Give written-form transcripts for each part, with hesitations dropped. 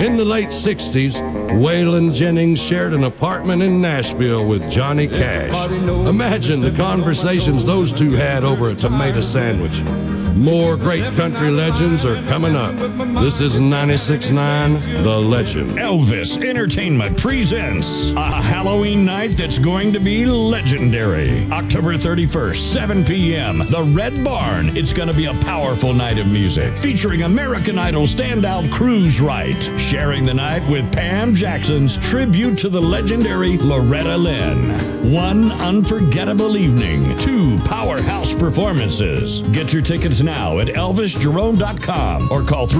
In the late 60s, Waylon Jennings shared an apartment in Nashville with Johnny Cash. Imagine the conversations those two had over a tomato sandwich. More great country legends are coming up. This is 96.9 The Legend. Elvis Entertainment presents a Halloween night that's going to be legendary. October 31st, 7 p.m., the Red Barn. It's going to be a powerful night of music featuring American Idol standout Cruise Wright, sharing the night with Pam Jackson's tribute to the legendary Loretta Lynn. One unforgettable evening, two powerhouse performances. Get your tickets now at ElvisJerome.com or call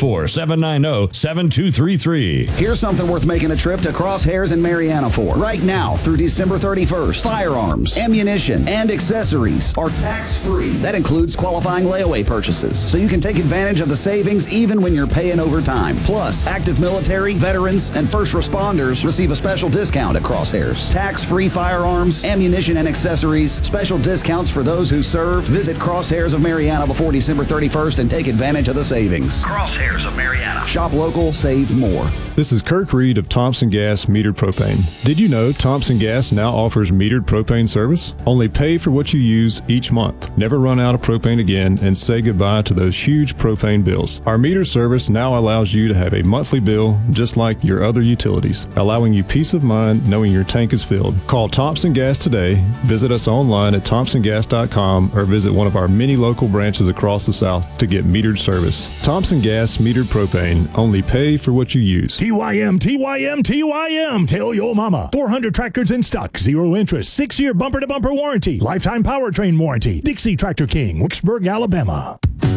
334-790-7233. Here's something worth making a trip to Crosshairs in Marianna for. Right now through December 31st, firearms, ammunition, and accessories are tax-free. That includes qualifying layaway purchases, so you can take advantage of the savings even when you're paying overtime. Plus, active military, veterans, and first responders receive a special discount at Crosshairs. Tax-free firearms, ammunition, and accessories, special discounts for those who serve. Visit Crosshairs of Marianna before December 31st and take advantage of the savings. Crosshairs of Marianna. Shop local, save more. This is Kirk Reed of Thompson Gas Metered Propane. Did you know Thompson Gas now offers metered propane service? Only pay for what you use each month. Never run out of propane again and say goodbye to those huge propane bills. Our meter service now allows you to have a monthly bill just like your other utilities, allowing you peace of mind knowing your tank is filled. Call Thompson Gas today. Visit us online at thompsongas.com or visit one of our many local branches across the South to get metered service. Thompson Gas Metered Propane. Only pay for what you use. TYM, TYM, TYM. Tell your mama. 400 tractors in stock. 0 interest. 6-year bumper-to-bumper warranty. Lifetime powertrain warranty. Dixie Tractor King, Wicksburg, Alabama.